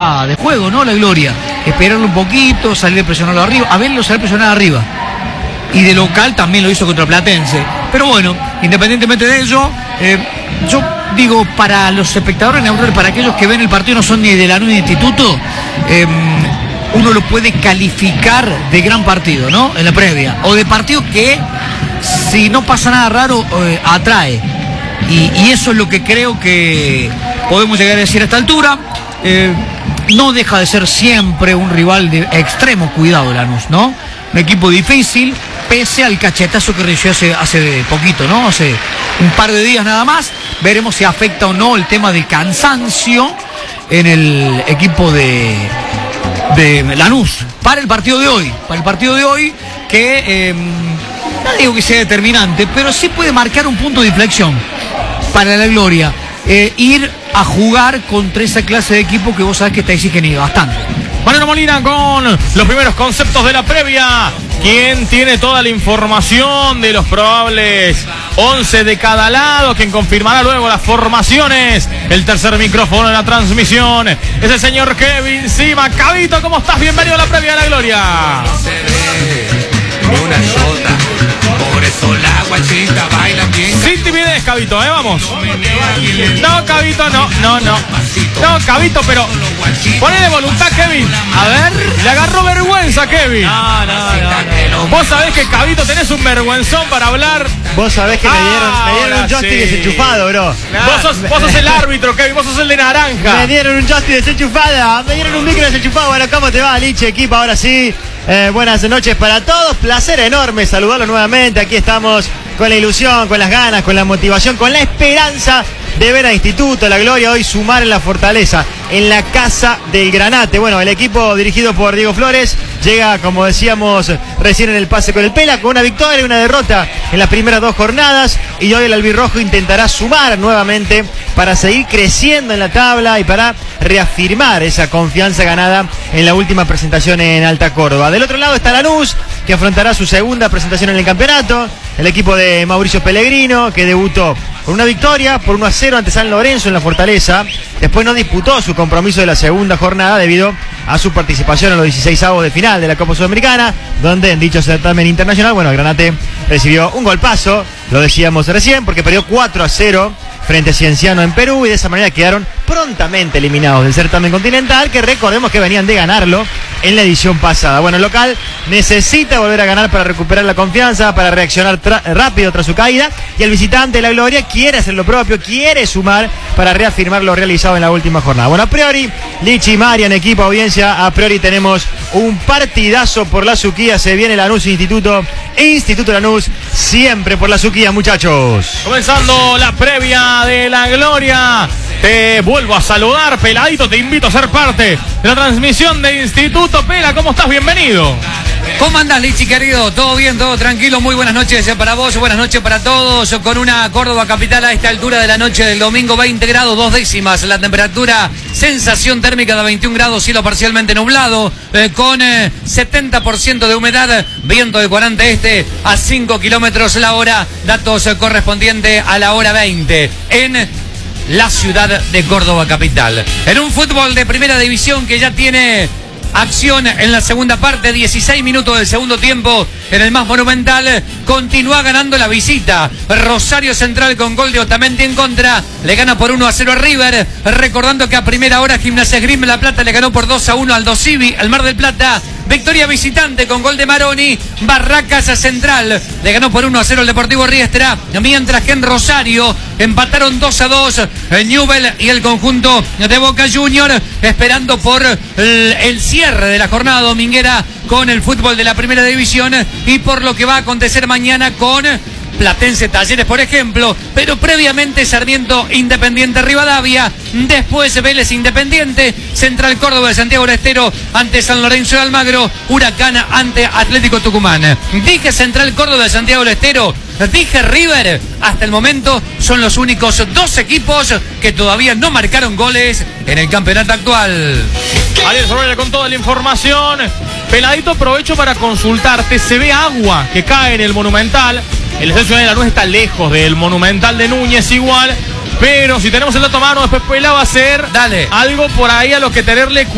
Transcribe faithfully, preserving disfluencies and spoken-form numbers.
idea de juego, ¿no? La Gloria. Esperarlo un poquito, salir a presionarlo arriba, a verlo salir a presionar arriba. Y de local también lo hizo contra Platense. Pero bueno, independientemente de ello, eh, yo digo, para los espectadores neutrales, para aquellos que ven el partido, no son ni de Lanús ni de Instituto, eh, uno lo puede calificar de gran partido, ¿no? En la previa. O de partido que, si no pasa nada raro, eh, atrae. Y, y eso es lo que creo que podemos llegar a decir a esta altura. Eh, no deja de ser siempre un rival de extremo cuidado, Lanús, ¿no? Un equipo difícil, pese al cachetazo que recibió hace, hace poquito, ¿no? Hace un par de días nada más. Veremos si afecta o no el tema de cansancio en el equipo de, de Lanús para el partido de hoy. Para el partido de hoy que, eh, no digo que sea determinante, pero sí puede marcar un punto de inflexión para la Gloria. Eh, ir a jugar contra esa clase de equipo que vos sabés que está exigiendo bastante. Mariano Molina con los primeros conceptos de la previa. ¿Quién tiene toda la información de los probables once de cada lado? Quien confirmará luego las formaciones. El tercer micrófono de la transmisión es el señor Kevin Sima. Cabito, ¿cómo estás? Bienvenido a la previa de la Gloria. Se ve una chota, por eso la guachita baila bien. Sin timidez, Cabito, ¿eh? Vamos. No, Cabito, no, no, no. No, Cabito, pero ponele voluntad, Kevin. A ver, le agarró vergüenza, Kevin. No, no, no, no. Vos sabés que, Cabito, tenés un vergüenzón para hablar. Vos sabés que me dieron, me dieron un Ahora joystick sí. desenchufado, bro. Vos sos, vos sos el árbitro, Kevin, vos sos el de naranja. Me dieron un joystick desenchufado, me dieron un micro desenchufado. Bueno, ¿cómo te va, Liche, equipo? Ahora sí, eh, buenas noches para todos. Placer enorme saludarlos nuevamente. Aquí estamos con la ilusión, con las ganas, con la motivación, con la esperanza de ver a Instituto, la Gloria, hoy sumar en la Fortaleza, en la casa del Granate. Bueno, el equipo dirigido por Diego Flores llega, como decíamos recién en el pase con el Pela, con una victoria y una derrota en las primeras dos jornadas, y hoy el albirrojo intentará sumar nuevamente para seguir creciendo en la tabla y para reafirmar esa confianza ganada en la última presentación en Alta Córdoba. Del otro lado está Lanús, que afrontará su segunda presentación en el campeonato, el equipo de Mauricio Pellegrino, que debutó con una victoria por uno a cero ante San Lorenzo en la Fortaleza. Después no disputó su compromiso de la segunda jornada debido a su participación en los dieciseisavos de final de la Copa Sudamericana, donde en dicho certamen internacional, bueno, Granate recibió un golpazo, lo decíamos recién, porque perdió cuatro a cero frente a Cienciano en Perú, y de esa manera quedaron prontamente eliminados del certamen continental, que recordemos que venían de ganarlo en la edición pasada. Bueno, el local necesita volver a ganar para recuperar la confianza, para reaccionar tra- rápido tras su caída, y el visitante, la Gloria, quiere hacer lo propio, quiere sumar para reafirmar lo realizado en la última jornada. Bueno, a priori, Lichi, Marian, equipo, audiencia, a priori tenemos un partidazo por la Suquía. Se viene Lanús Instituto, Instituto Lanús, siempre por la Suquía, muchachos. Comenzando la previa de la Gloria, te vuelvo a saludar, Peladito, te invito a ser parte de la transmisión de Instituto. Pela, ¿cómo estás? Bienvenido. ¿Cómo andás, Lichi, querido? ¿Todo bien? ¿Todo tranquilo? Muy buenas noches para vos, buenas noches para todos. Con una Córdoba capital a esta altura de la noche del domingo, veinte grados, dos décimas la temperatura, sensación térmica de veintiún grados, cielo parcialmente nublado, eh, con eh, setenta por ciento de humedad, viento de cuarenta este a cinco kilómetros la hora, datos eh, correspondientes a la hora veinte en la ciudad de Córdoba capital. En un fútbol de primera división que ya tiene acción en la segunda parte, dieciséis minutos del segundo tiempo, en el más monumental, continúa ganando la visita. Rosario Central con gol de Otamendi en contra, le gana por uno a cero a River, recordando que a primera hora Gimnasia Esgrima La Plata le ganó por dos a uno al Dosivi, al Mar del Plata. Victoria visitante con gol de Maroni. Barracas Central le ganó por uno a cero al Deportivo Riestra, mientras que en Rosario empataron dos a dos el Newell y el conjunto de Boca Junior, esperando por el, el cierre de la jornada dominguera con el fútbol de la primera división y por lo que va a acontecer mañana con Platense Talleres, por ejemplo, pero previamente Sarmiento Independiente Rivadavia, después Vélez Independiente, Central Córdoba de Santiago del Estero ante San Lorenzo de Almagro, Huracán ante Atlético Tucumán. Dije Central Córdoba de Santiago del Estero, dije River, hasta el momento son los únicos dos equipos que todavía no marcaron goles en el campeonato actual. Ariel Soraya con toda la información. Peladito, aprovecho para consultarte, se ve agua que cae en el Monumental. El estadio de Lanús está lejos del Monumental de Núñez igual, pero si tenemos el dato a mano, después Pela va a ser Dale. algo por ahí a lo que tenerle